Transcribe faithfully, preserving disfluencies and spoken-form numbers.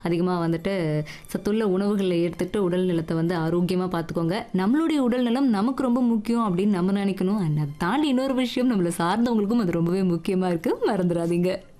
அதிகமாக வந்துட்டு சத்துள்ள உணவுகளை எடுத்துக்கிட்டு உடல் நலத்தை வந்து ஆரோக்கியமாக பார்த்துக்கோங்க. நம்மளுடைய உடல் நலம் நமக்கு ரொம்ப முக்கியம் அப்படின்னு நம்ம நினைக்கணும். அண்ட் அதை தாண்டி இன்னொரு விஷயம் நம்மளை சார்ந்தவங்களுக்கும் அது ரொம்பவே முக்கியமாக இருக்குது, மறந்துடாதீங்க.